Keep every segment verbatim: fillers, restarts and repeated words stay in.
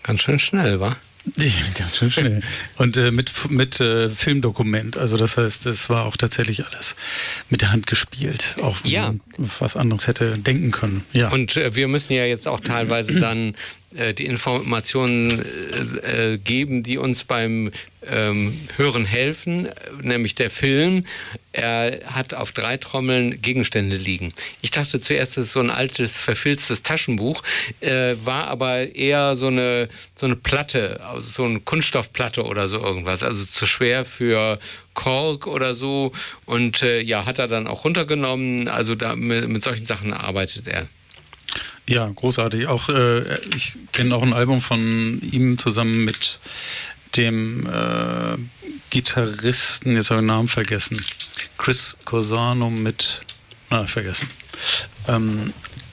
Ganz schön schnell, wa? Ja, ganz schön schnell. Und äh, mit, mit äh, Filmdokument. Also das heißt, es war auch tatsächlich alles mit der Hand gespielt. Auch wenn ja. man was anderes hätte denken können. Ja. Und äh, wir müssen ja jetzt auch teilweise dann äh, die Informationen äh, geben, die uns beim ähm, Hören helfen, nämlich der Film. Er hat auf drei Trommeln Gegenstände liegen. Ich dachte zuerst, es ist so ein altes, verfilztes Taschenbuch, äh, war aber eher so eine, so eine Platte, also so eine Kunststoffplatte oder so irgendwas, also zu schwer für Kork oder so. Und äh, ja, hat er dann auch runtergenommen. Also da, mit, mit solchen Sachen arbeitet er. Ja, großartig. Auch äh, ich kenne auch ein Album von ihm zusammen mit dem äh, Gitarristen, jetzt habe ich den Namen vergessen, Chris Corsano mit, na, vergessen. Ähm,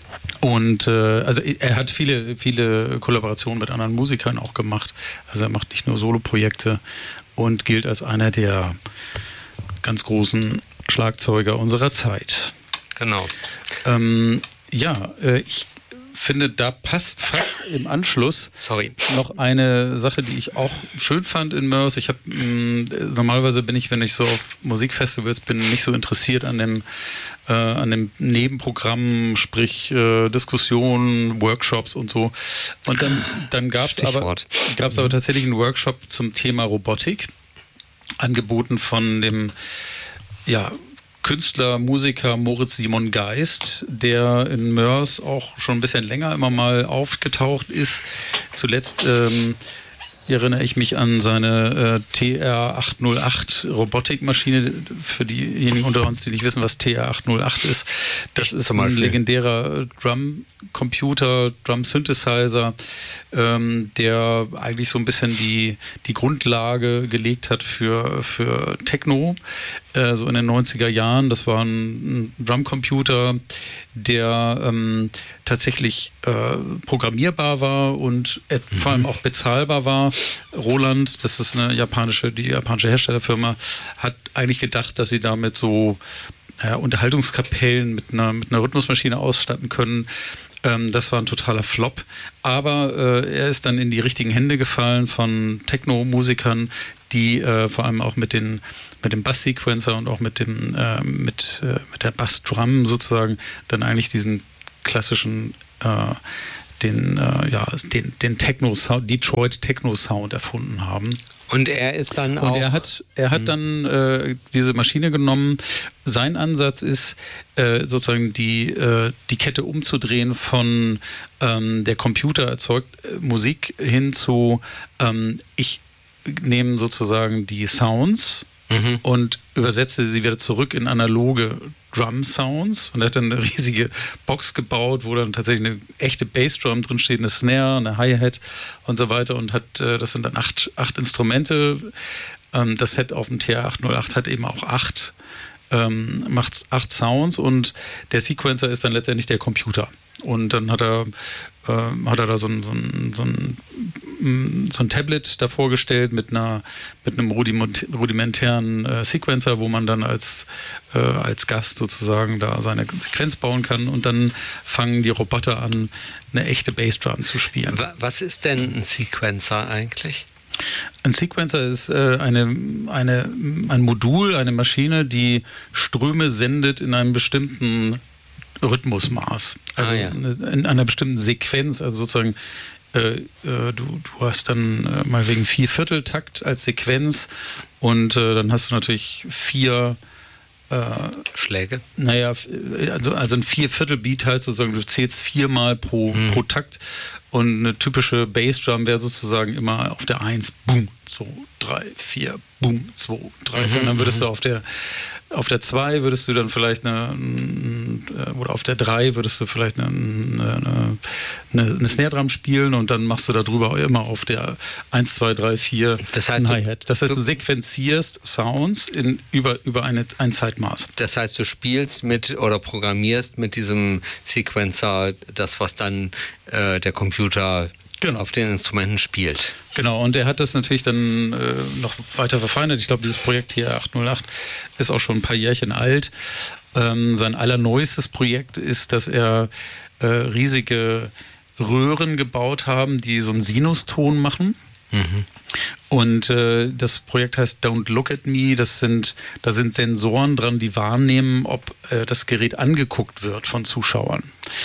und äh, also er hat viele, viele Kollaborationen mit anderen Musikern auch gemacht. Also er macht nicht nur Soloprojekte und gilt als einer der ganz großen Schlagzeuger unserer Zeit. Genau. Ähm, ja, äh, ich finde, da passt fast im Anschluss Sorry. noch eine Sache, die ich auch schön fand in Mörs. Ich habe normalerweise bin ich, wenn ich so auf Musikfestivals bin, nicht so interessiert an den äh, an dem Nebenprogramm, sprich äh, Diskussionen, Workshops und so. Und dann, dann gab es aber, gab's aber tatsächlich einen Workshop zum Thema Robotik, angeboten von dem ja Künstler, Musiker Moritz Simon Geist, der in Mörs auch schon ein bisschen länger immer mal aufgetaucht ist. Zuletzt ähm, erinnere ich mich an seine äh, T R achthundertacht Robotikmaschine. Für diejenigen unter uns, die nicht wissen, was T R achthundertacht ist. Das ist ein legendärer Drum-Computer, Drum-Synthesizer, ähm, der eigentlich so ein bisschen die, die Grundlage gelegt hat für, für Techno. Äh, so in den neunziger Jahren. Das war ein, ein Drumcomputer, der ähm, tatsächlich äh, programmierbar war und äh, mhm. vor allem auch bezahlbar war. Roland, das ist eine japanische, die japanische Herstellerfirma, hat eigentlich gedacht, dass sie damit so äh, Unterhaltungskapellen mit einer, mit einer Rhythmusmaschine ausstatten können. Ähm, das war ein totaler Flop. Aber äh, er ist dann in die richtigen Hände gefallen von Techno-Musikern, die äh, vor allem auch mit den mit dem Bass-Sequencer und auch mit dem äh, mit, äh, mit der Bass-Drum sozusagen dann eigentlich diesen klassischen äh, den äh, ja den den Techno-Sound, Detroit Techno-Sound erfunden haben. Und er ist dann auch... Und er hat, er hat dann äh, diese Maschine genommen. Sein Ansatz ist, äh, sozusagen die, äh, die Kette umzudrehen von ähm, der Computer erzeugt äh, Musik hin zu ähm, ich nehme sozusagen die Sounds mhm. und übersetze sie wieder zurück in analoge Drum-Sounds. Und er hat dann eine riesige Box gebaut, wo dann tatsächlich eine echte Bassdrum drin steht, eine Snare, eine Hi-Hat und so weiter. Und hat, äh, das sind dann acht, acht Instrumente. Ähm, das Set auf dem T R achthundertacht hat eben auch acht, ähm, macht acht Sounds und der Sequencer ist dann letztendlich der Computer. Und dann hat er, äh, hat er da so ein, so ein, so ein so ein Tablet davor gestellt mit einer mit einem rudimentären äh, Sequencer, wo man dann als äh, als Gast sozusagen da seine Sequenz bauen kann und dann fangen die Roboter an, eine echte Bassdrum zu spielen. Was ist denn ein Sequencer eigentlich? Ein Sequencer ist äh, eine, eine, ein Modul, eine Maschine, die Ströme sendet in einem bestimmten Rhythmusmaß. Also ah, ja. in einer bestimmten Sequenz, also sozusagen äh, du, du hast dann äh, mal wegen Viervierteltakt als Sequenz und äh, dann hast du natürlich vier äh, Schläge. Naja, also, also ein Vierviertelbeat heißt sozusagen, du zählst viermal pro, hm. pro Takt und eine typische Bassdrum wäre sozusagen immer auf der eins, boom, zwei, drei, vier, boom, zwei, drei, vier und dann würdest du auf der Auf der zwei würdest du dann vielleicht eine, oder auf der drei würdest du vielleicht eine, eine, eine, eine Snare Drum spielen und dann machst du darüber immer auf der eins, zwei, drei, vier das heißt, ein Hi-Hat. Das heißt, du, du sequenzierst Sounds in, über, über eine, ein Zeitmaß. Das heißt, du spielst mit oder programmierst mit diesem Sequencer das, was dann äh, der Computer Genau. auf den Instrumenten spielt. Genau, und er hat das natürlich dann äh, noch weiter verfeinert. Ich glaube, dieses Projekt T R achthundertacht ist auch schon ein paar Jährchen alt. Ähm, sein allerneuestes Projekt ist, dass er äh, riesige Röhren gebaut haben, die so einen Sinuston machen. Mhm. Und äh, das Projekt heißt Don't Look at Me. Das sind, da sind Sensoren dran, die wahrnehmen, ob äh, das Gerät angeguckt wird von Zuschauern.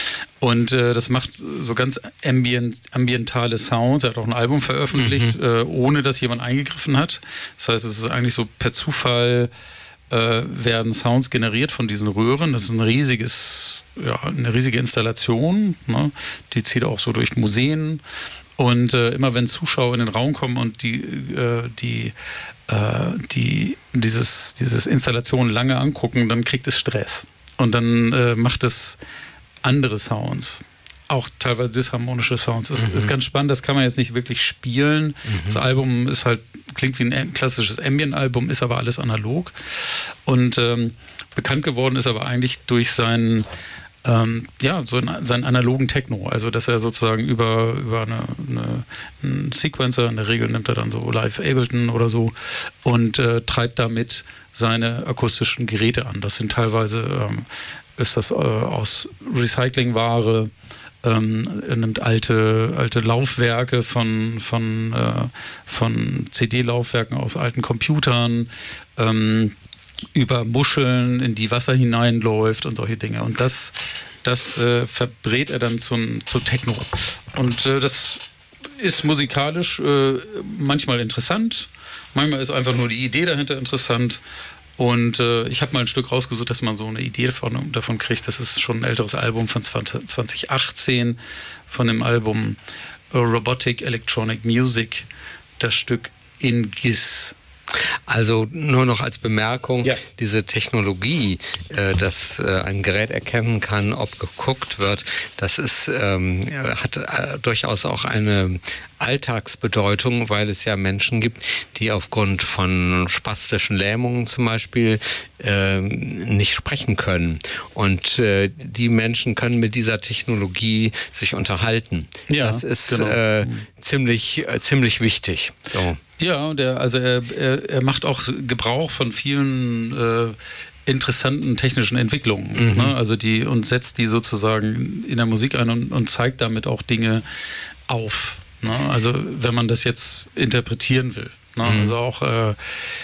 Und äh, das macht so ganz ambient, ambientale Sounds. Er hat auch ein Album veröffentlicht, mhm. äh, ohne dass jemand eingegriffen hat. Das heißt, es ist eigentlich so per Zufall äh, werden Sounds generiert von diesen Röhren. Das ist ein riesiges, ja, eine riesige Installation. Ne? Die zieht auch so durch Museen. Und äh, immer wenn Zuschauer in den Raum kommen und die, äh, die, äh, die dieses, dieses Installation lange angucken, dann kriegt es Stress. Und dann äh, macht es andere Sounds. Auch teilweise disharmonische Sounds. Das mhm. ist ganz spannend, das kann man jetzt nicht wirklich spielen. Mhm. Das Album ist halt, klingt wie ein klassisches Ambient-Album, ist aber alles analog. Und ähm, bekannt geworden ist aber eigentlich durch seinen Ähm, ja, so einen, seinen analogen Techno, also dass er sozusagen über, über eine, eine, einen Sequencer, in der Regel nimmt er dann so Live Ableton oder so und äh, treibt damit seine akustischen Geräte an. Das sind teilweise, ähm, ist das äh, aus Recyclingware, ähm, er nimmt alte, alte Laufwerke von, von, äh, von C D-Laufwerken aus alten Computern, ähm, über Muscheln, in die Wasser hineinläuft und solche Dinge. Und das, das äh, verbrät er dann zum, zu Techno. Und äh, das ist musikalisch äh, manchmal interessant, manchmal ist einfach nur die Idee dahinter interessant. Und äh, ich habe mal ein Stück rausgesucht, dass man so eine Idee davon, davon kriegt. Das ist schon ein älteres Album von zwanzig achtzehn, von dem Album Robotic Electronic Music, das Stück In Gis. Also nur noch als Bemerkung, ja. diese Technologie, äh, dass äh, ein Gerät erkennen kann, ob geguckt wird, das ist, ähm, hat äh, durchaus auch eine Alltagsbedeutung, weil es ja Menschen gibt, die aufgrund von spastischen Lähmungen zum Beispiel äh, nicht sprechen können. Und äh, die Menschen können mit dieser Technologie sich unterhalten. Ja, das ist genau. äh, ziemlich, äh, ziemlich wichtig. So. Ja, der, also er, er, er macht auch Gebrauch von vielen äh, interessanten technischen Entwicklungen, mhm. ne? Also die und setzt die sozusagen in der Musik ein und, und zeigt damit auch Dinge auf. Ne? Also wenn man das jetzt interpretieren will. Ne? Mhm. Also auch äh,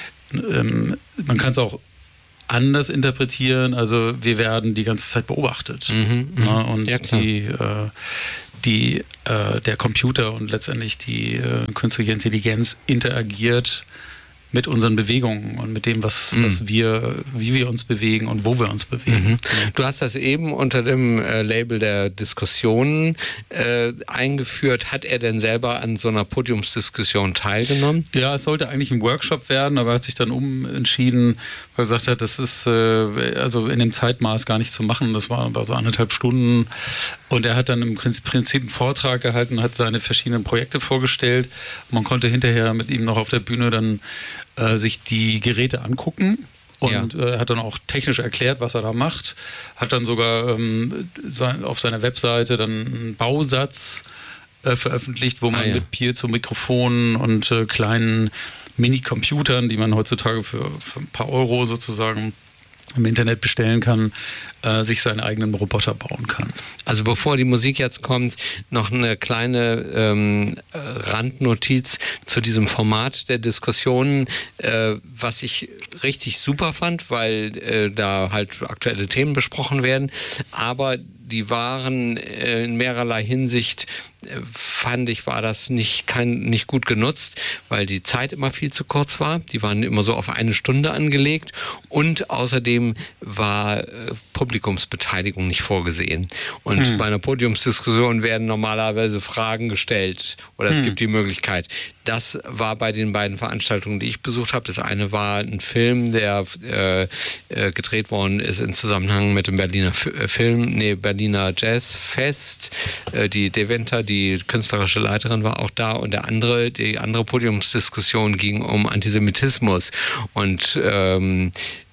ähm, man kann es auch anders interpretieren. Also wir werden die ganze Zeit beobachtet. Mhm, ne? Und ja, die äh, die, äh, der Computer und letztendlich die äh, künstliche Intelligenz interagiert mit unseren Bewegungen und mit dem, was, mhm. was wir, wie wir uns bewegen und wo wir uns bewegen. Mhm. Du hast das eben unter dem äh, Label der Diskussionen äh, eingeführt. Hat er denn selber an so einer Podiumsdiskussion teilgenommen? Ja, es sollte eigentlich ein Workshop werden, aber er hat sich dann umentschieden, weil er gesagt hat, das ist äh, also in dem Zeitmaß gar nicht zu machen. Das war, war so anderthalb Stunden. Und er hat dann im Prinzip einen Vortrag gehalten, hat seine verschiedenen Projekte vorgestellt. Man konnte hinterher mit ihm noch auf der Bühne dann äh, sich die Geräte angucken. Und ja. äh, hat dann auch technisch erklärt, was er da macht. Hat dann sogar ähm, sein, auf seiner Webseite dann einen Bausatz äh, veröffentlicht, wo man ah, ja. mit Piezo-Mikrofonen und äh, kleinen Mini-Computern, die man heutzutage für, für ein paar Euro sozusagen im Internet bestellen kann, äh, sich seinen eigenen Roboter bauen kann. Also bevor die Musik jetzt kommt, noch eine kleine ähm, Randnotiz zu diesem Format der Diskussionen, äh, was ich richtig super fand, weil äh, da halt aktuelle Themen besprochen werden, aber die waren äh, in mehrerlei Hinsicht, äh, fand ich, war das nicht, kein, nicht gut genutzt, weil die Zeit immer viel zu kurz war. Die waren immer so auf eine Stunde angelegt und außerdem war äh, Publikumsbeteiligung nicht vorgesehen. Und hm. bei einer Podiumsdiskussion werden normalerweise Fragen gestellt oder es hm. gibt die Möglichkeit. Das war bei den beiden Veranstaltungen, die ich besucht habe. Das eine war ein Film, der äh, äh, gedreht worden ist in Zusammenhang mit dem Berliner F- Film, nee, Berliner Jazzfest. Äh, die Deventer, die künstlerische Leiterin, war auch da. Und der andere, die andere Podiumsdiskussion ging um Antisemitismus. Und ähm,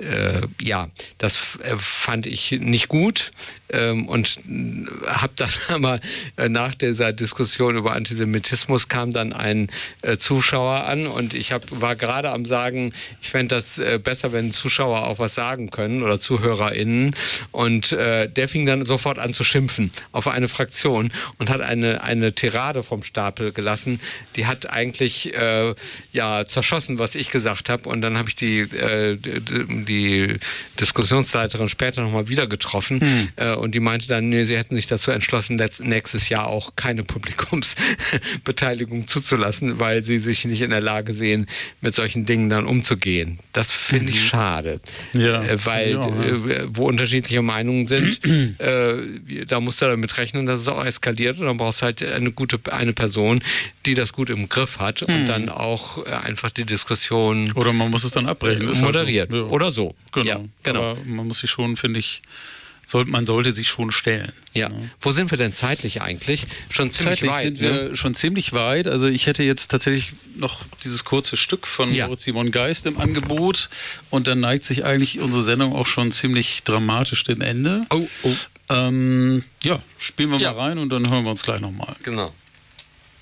äh, ja, das äh, fand ich nicht gut ähm, und habe dann aber äh, nach dieser Diskussion über Antisemitismus kam dann ein äh, Zuschauer an und ich hab, war gerade am sagen, ich fände das äh, besser, wenn Zuschauer auch was sagen können oder ZuhörerInnen und äh, der fing dann sofort an zu schimpfen auf eine Fraktion und hat eine, eine Tirade vom Stapel gelassen, die hat eigentlich äh, ja zerschossen, was ich gesagt habe und dann habe ich die, äh, die, die Diskussionsleiterin später nochmal wieder getroffen hm. äh, und die meinte dann, nee, sie hätten sich dazu entschlossen, letzt, nächstes Jahr auch keine Publikumsbeteiligung zuzulassen, weil sie sich nicht in der Lage sehen, mit solchen Dingen dann umzugehen. Das finde ich schade, ja, äh, weil auch, ja. äh, wo unterschiedliche Meinungen sind, äh, da musst du damit rechnen, dass es auch eskaliert und dann brauchst du halt eine gute eine Person, die das gut im Griff hat und hm. dann auch äh, einfach die Diskussion oder man muss es dann abbrechen, äh, moderiert halt so. Ja. oder so. Genau. Ja, genau. Aber man muss sich schon, finde ich, soll, man sollte sich schon stellen. Ja. ja. Wo sind wir denn zeitlich eigentlich? Schon ziemlich zeitlich weit. sind ne? wir schon ziemlich weit. Also ich hätte jetzt tatsächlich noch dieses kurze Stück von ja. Moritz Simon Geist im Angebot und dann neigt sich eigentlich unsere Sendung auch schon ziemlich dramatisch dem Ende. Oh, oh. Ähm, ja, spielen wir ja. mal rein und dann hören wir uns gleich nochmal. Genau.